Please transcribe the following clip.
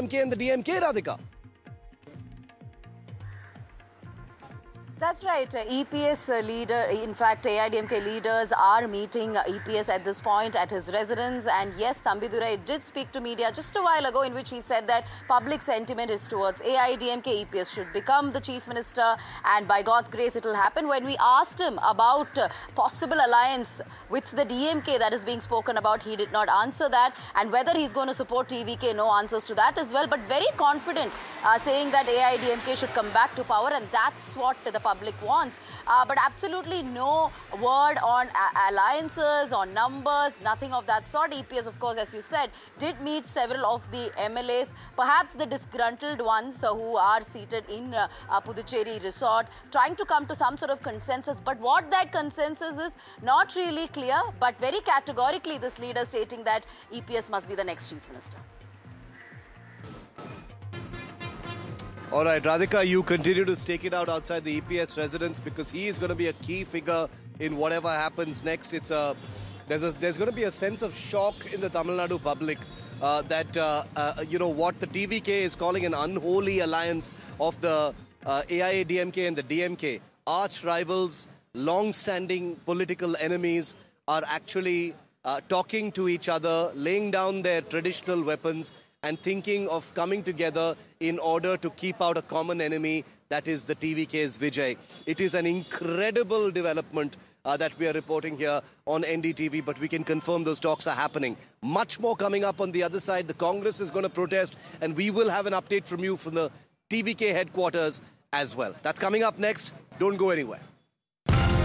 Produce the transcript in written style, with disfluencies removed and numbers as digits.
AIADMK and the DMK, Radhika. That's right. EPS leader, in fact, AIADMK leaders are meeting EPS at this point at his residence. And yes, Thambidurai did speak to media just a while ago in which he said that public sentiment is towards AIADMK. EPS should become the chief minister. And by God's grace, it will happen. When we asked him about possible alliance with the DMK that is being spoken about, he did not answer that. And whether he's going to support TVK, no answers to that as well. But very confident, saying that AIADMK should come back to power. And that's what the public wants, but absolutely no word on alliances, on numbers, nothing of that sort. EPS, of course, as you said, did meet several of the MLAs, perhaps the disgruntled ones who are seated in Puducherry resort, trying to come to some sort of consensus. But what that consensus is, not really clear, but very categorically this leader stating that EPS must be the next chief minister. All right, Radhika, you continue to stake it out outside the EPS residence because he is going to be a key figure in whatever happens next. There's going to be a sense of shock in the Tamil Nadu public that what the TVK is calling an unholy alliance of the AIADMK and the DMK, arch rivals, long-standing political enemies, are actually talking to each other, laying down their traditional weapons and thinking of coming together in order to keep out a common enemy, that is the TVK's Vijay. It is an incredible development that we are reporting here on NDTV, but we can confirm those talks are happening. Much more coming up on the other side. The Congress is going to protest, and we will have an update from you from the TVK headquarters as well. That's coming up next. Don't go anywhere.